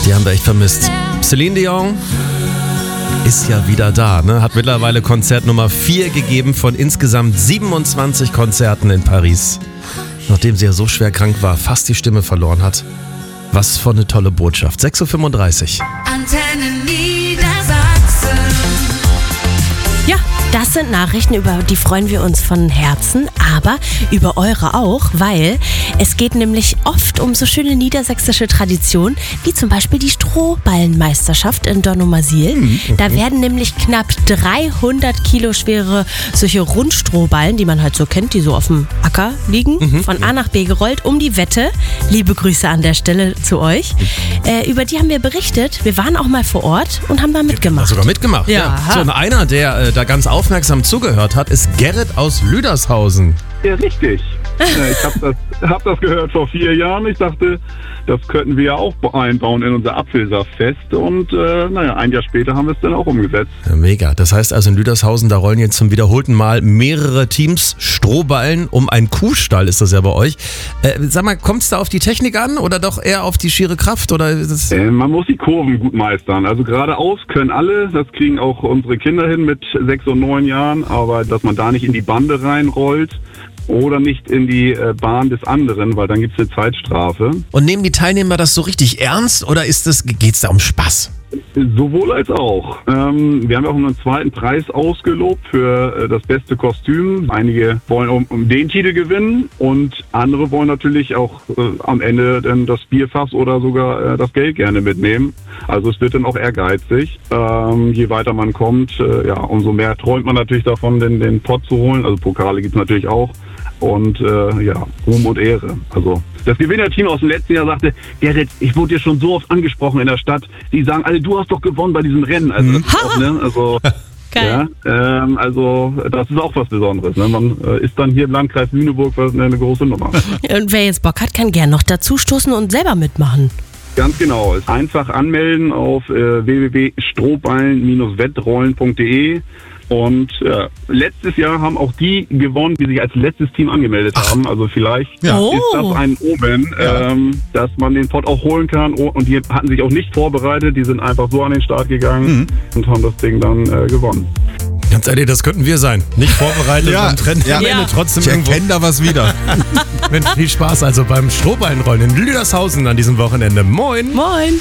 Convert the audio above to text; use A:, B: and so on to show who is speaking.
A: Die haben wir echt vermisst. Celine Dion ist ja wieder da, ne? Hat mittlerweile Konzert Nummer 4 gegeben von insgesamt 27 Konzerten in Paris. Nachdem sie ja so schwer krank war, fast die Stimme verloren hat. Was für eine tolle Botschaft. 6.35 Uhr.
B: Antenne Niedersachsen.
C: Ja, das sind Nachrichten, über die freuen wir uns von Herzen, aber über eure auch, weil es geht nämlich oft um so schöne niedersächsische Traditionen, wie zum Beispiel die Strohballenmeisterschaft in Dornumersiel. Da werden nämlich knapp 300 Kilo schwere solche Rundstrohballen, die man halt so kennt, die so auf dem Acker liegen, von A nach B gerollt, um die Wette. Liebe Grüße an der Stelle zu euch. Über die haben wir berichtet. Wir waren auch mal vor Ort und haben da mitgemacht.
A: Sogar mitgemacht.
C: Ja.
A: So, und einer, der da ganz aufmerksam zugehört hat, ist Gerrit aus Lüdershausen.
D: Ja, richtig. Ich hab das gehört vor 4 Jahren. Ich dachte, das könnten wir ja auch einbauen in unser Apfelsaftfest. Und ein Jahr später haben wir es dann auch umgesetzt.
A: Ja, mega. Das heißt also in Lüdershausen, da rollen jetzt zum wiederholten Mal mehrere Teams Strohballen um einen Kuhstall, ist das ja bei euch. Sag mal, kommt es da auf die Technik an oder doch eher auf die schiere Kraft? Oder ist es
D: Man muss die Kurven gut meistern. Also geradeaus können alle, das kriegen auch unsere Kinder hin mit 6 und 9 Jahren. Aber dass man da nicht in die Bande reinrollt oder nicht in die Bahn des anderen, weil dann gibt es eine Zeitstrafe.
A: Und nehmen die Teilnehmer das so richtig ernst oder geht es da um Spaß?
D: Sowohl als auch. Wir haben ja auch einen zweiten Preis ausgelobt für das beste Kostüm. Einige wollen um den Titel gewinnen und andere wollen natürlich auch am Ende dann das Bierfass oder sogar das Geld gerne mitnehmen. Also es wird dann auch ehrgeizig. Je weiter man kommt, umso mehr träumt man natürlich davon, den Pott zu holen. Also Pokale gibt es natürlich auch. Und Ruhm und Ehre. Also das Gewinnerteam aus dem letzten Jahr sagte, Gerrit, ich wurde dir schon so oft angesprochen in der Stadt. Die sagen alle, du hast doch gewonnen bei diesem Rennen. Also das ist auch, ne? Also
C: Geil.
D: ja, also das ist auch was Besonderes. Ne? Man ist dann hier im Landkreis Lüneburg eine große Nummer.
C: Und wer jetzt Bock hat, kann gern noch dazu stoßen und selber mitmachen.
D: Ganz genau. Einfach anmelden auf www.strohballen-wettrollen.de. Und letztes Jahr haben auch die gewonnen, die sich als letztes Team angemeldet haben. Also vielleicht ist das ein Omen, dass man den Pott auch holen kann. Und die hatten sich auch nicht vorbereitet. Die sind einfach so an den Start gegangen und haben das Ding dann gewonnen.
A: Ganz ehrlich, das könnten wir sein. Nicht vorbereitet und rennen am Ende trotzdem irgendwo.
E: Ich erkenne da was wieder.
A: Mensch, viel Spaß also beim Strohballenrollen in Lüdershausen an diesem Wochenende. Moin!
C: Moin!